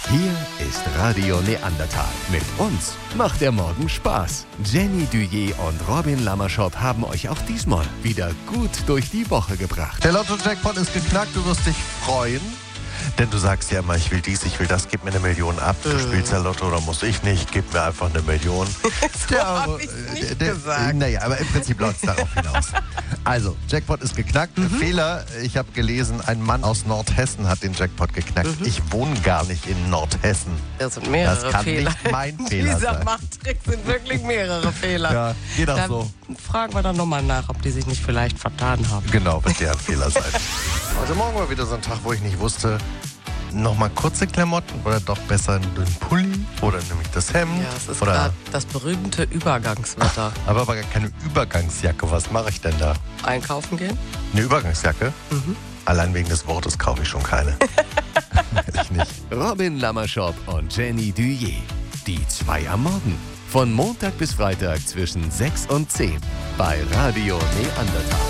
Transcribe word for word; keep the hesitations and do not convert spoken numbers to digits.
Hier ist Radio Neandertal. Mit uns macht der Morgen Spaß. Jenny Duyé und Robin Lamerschop haben euch auch diesmal wieder gut durch die Woche gebracht. Der Lotto-Jackpot ist geknackt, du wirst dich freuen. Denn du sagst ja immer, ich will dies, ich will das, gib mir eine Million ab. Du Mhm. spielst ja Lotto, oder muss ich nicht, gib mir einfach eine Million. So hab ich's nicht gesagt. Naja, aber im Prinzip läuft es darauf hinaus. Also, Jackpot ist geknackt. Mhm. Fehler, ich habe gelesen, ein Mann aus Nordhessen hat den Jackpot geknackt. Mhm. Ich wohne gar nicht in Nordhessen. Das sind mehrere Das kann Fehler. nicht mein Fehler Dieser sein. Machttrick sind wirklich mehrere Fehler. Ja, geht auch Dann so. fragen wir dann nochmal nach, ob die sich nicht vielleicht vertan haben. Genau, wird deren Fehler sein. Also morgen war wieder so ein Tag, wo ich nicht wusste, nochmal kurze Klamotten oder doch besser einen dünnen Pulli oder nämlich das Hemd. Ja, es ist oder, gerade das berühmte Übergangswetter. aber aber gar keine Übergangsjacke. Was mache ich denn da? Einkaufen gehen? Eine Übergangsjacke? Mhm. Allein wegen des Wortes kaufe ich schon keine. Ehrlich nicht. Robin Lamerschop und Jenny Duyé. Die zwei am Morgen. Von Montag bis Freitag zwischen sechs und zehn bei Radio Neandertal.